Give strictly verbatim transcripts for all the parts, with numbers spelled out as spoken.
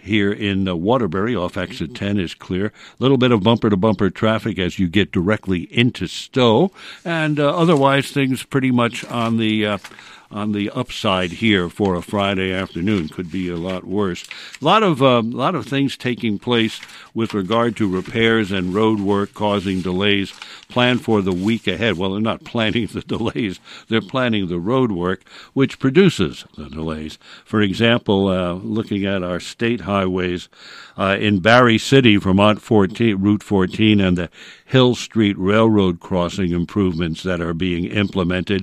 here in uh, Waterbury off exit ten is clear. A little bit of bumper-to-bumper traffic as you get directly into Stowe, and uh, otherwise things pretty much on the uh, on the upside here for a Friday afternoon. Could be a lot worse. A lot of uh, lot of things taking place with regard to repairs and road work causing delays planned for the week ahead. Well, they're not planning the delays. They're planning the road work, which produces the delays. For example, uh, looking at our state highways, uh, in Barry City, Vermont fourteen, Route fourteen, and the Hill Street Railroad crossing improvements that are being implemented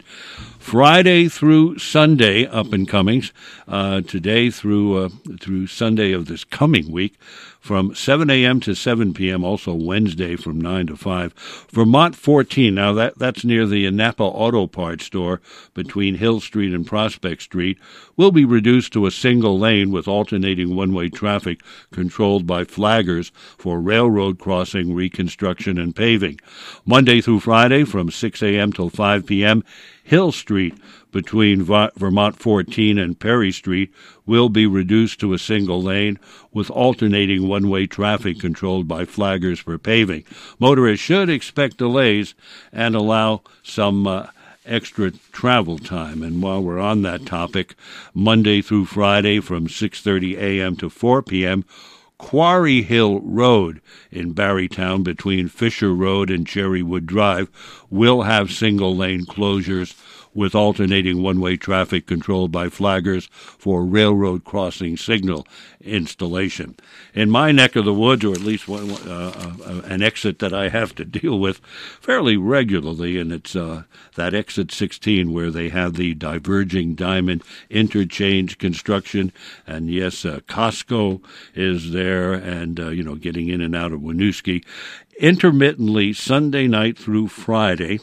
Friday through Sunday, up and comings, uh, today through uh, through Sunday of this coming week, from seven a.m. to seven p.m., also Wednesday from nine to five. Vermont fourteen, now that, that's near the Napa Auto Parts store between Hill Street and Prospect Street, will be reduced to a single lane with alternating one-way traffic controlled by flaggers for railroad crossing, reconstruction, and paving. Monday through Friday from six a.m. till five p.m., Hill Street between Vermont fourteen and Perry Street will be reduced to a single lane with alternating one-way traffic controlled by flaggers for paving. Motorists should expect delays and allow some uh, extra travel time. And while we're on that topic, Monday through Friday from six thirty a.m. to four p.m., Quarry Hill Road in Barrytown between Fisher Road and Cherrywood Drive will have single-lane closures with alternating one-way traffic controlled by flaggers for railroad crossing signal installation. In my neck of the woods, or at least one, uh, uh, an exit that I have to deal with fairly regularly, and it's uh, that exit sixteen where they have the diverging diamond interchange construction. And yes, uh, Costco is there, and, uh, you know, getting in and out of Winooski. Intermittently, Sunday night through Friday,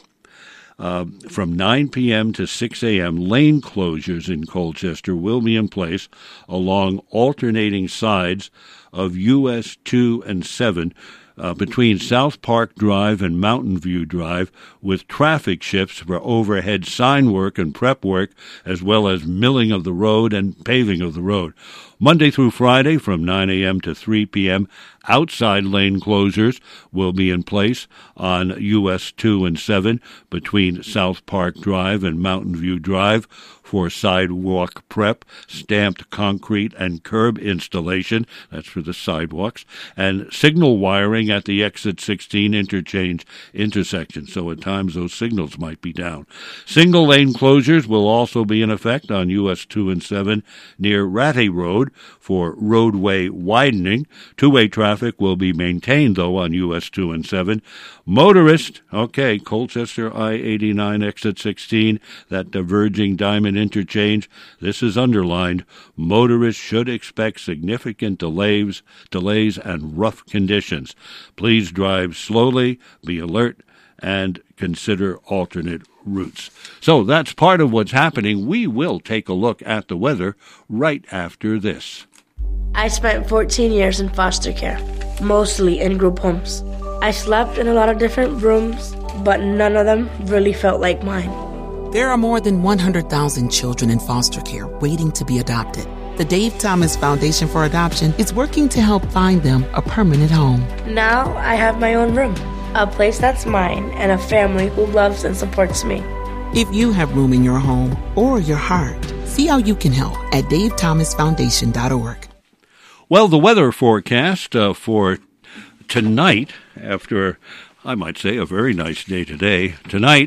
Uh, from nine p.m. to six a.m., lane closures in Colchester will be in place along alternating sides of U S two and seven uh, between South Park Drive and Mountain View Drive, with traffic shifts for overhead sign work and prep work, as well as milling of the road and paving of the road. Monday through Friday from nine a.m. to three p.m., outside lane closures will be in place on U S two and seven between South Park Drive and Mountain View Drive for sidewalk prep, stamped concrete and curb installation, that's for the sidewalks, and signal wiring at the exit sixteen interchange intersection, so at times those signals might be down. Single lane closures will also be in effect on U S two and seven near Ratty Road for roadway widening. Two-way traffic will be maintained, though, on U S two and seven. Motorists, okay, Colchester I eighty-nine exit sixteen, that diverging diamond interchange, this is underlined. Motorists should expect significant delays, delays and rough conditions. Please drive slowly, be alert, and consider alternate routes. So that's part of what's happening. We will take a look at the weather right after this. I spent fourteen years in foster care, mostly in group homes. I slept in a lot of different rooms, but none of them really felt like mine. There are more than one hundred thousand children in foster care waiting to be adopted. The Dave Thomas Foundation for Adoption is working to help find them a permanent home. Now I have my own room, a place that's mine, and a family who loves and supports me. If you have room in your home or your heart, see how you can help at dave thomas foundation dot org. Well, the weather forecast uh, for tonight, after, I might say, a very nice day today, tonight,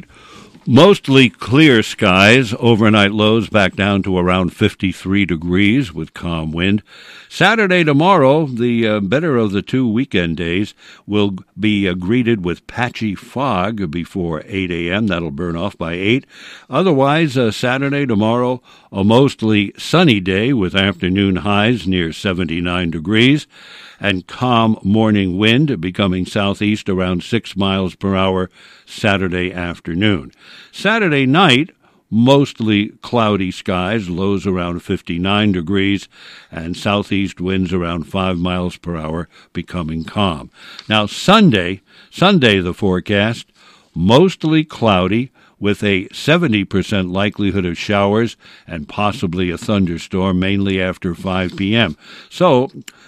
mostly clear skies, overnight lows back down to around fifty-three degrees with calm wind. Saturday, tomorrow, the uh, better of the two weekend days, will be uh, greeted with patchy fog before eight a.m. That'll burn off by eight. Otherwise, uh, Saturday, tomorrow, a mostly sunny day with afternoon highs near seventy-nine degrees and calm morning wind becoming southeast around six miles per hour Saturday afternoon. Saturday night, mostly cloudy skies, lows around fifty-nine degrees, and southeast winds around five miles per hour, becoming calm. Now, Sunday, Sunday the forecast, mostly cloudy, with a seventy percent likelihood of showers and possibly a thunderstorm, mainly after five p.m. So,